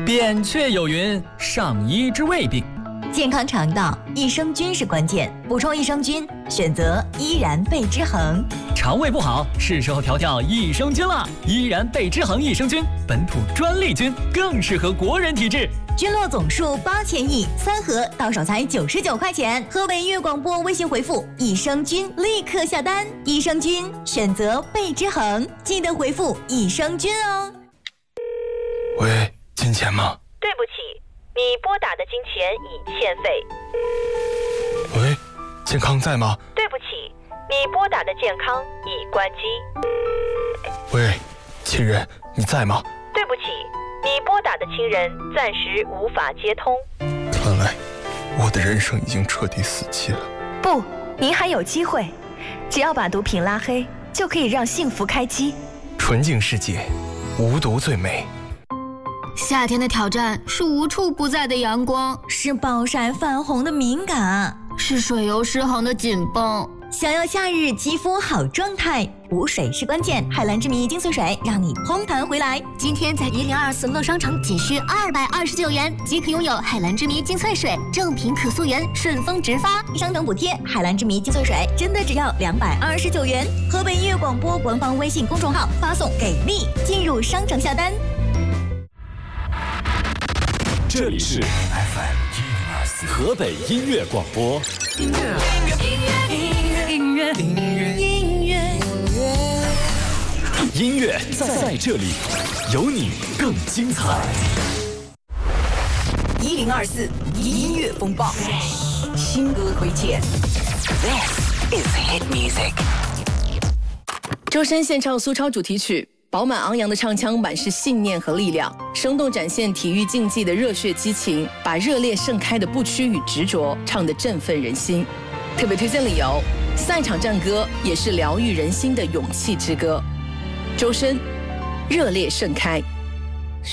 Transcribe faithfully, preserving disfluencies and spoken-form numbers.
扁鹊有云：上医治未病。 健康肠道，益生菌是关键。补充益生菌，选择依然贝之恒。 肠胃不好，是时候调调益生菌了。依然贝之恒益生菌，本土专利菌，更适合国人体质。 菌落总数八千亿，三盒到手才九十九块钱。河北音乐广播微信回复益生菌，立刻下单。益生菌选择贝之恒，记得回复益生菌哦。 喂，金钱吗？ 对不起，你拨打的金钱已欠费。 喂，健康在吗？ 对不起，你拨打的健康已关机。 喂，亲人，你在吗？ 对不起，你拨打的亲人暂时无法接通。 看来我的人生已经彻底死机了。 不，您还有机会，只要把毒品拉黑，就可以让幸福开机。 纯净世界，无毒最美。 夏天的挑战是无处不在的阳光， 是暴晒泛红的敏感， 是水油失衡的紧绷。 想要夏日肌肤好状态，补水是关键。海蓝之谜精粹水让你嘭弹回来。 今天在一零二四乐商城仅需二百二十九元即可拥有海蓝之谜精粹水，正品可溯源，顺丰直发， 商城补贴。海蓝之谜精粹水真的只要两百二十九元。河北音乐广播官方微信公众号发送给力，进入商城下单。 这里是 F M 一零二四河北音乐广播。音乐，音乐，音乐，音乐，音乐，音乐，音乐在这里，有你更精彩。 一零二四音乐风暴，新歌推荐。This is hit music。 周深献唱苏超主题曲。饱满昂扬的唱腔满是信念和力量，生动展现体育竞技的热血激情，把热烈盛开的不屈与执着唱得振奋人心。特别推荐理由，赛场战歌也是疗愈人心的勇气之歌。周深，热烈盛开。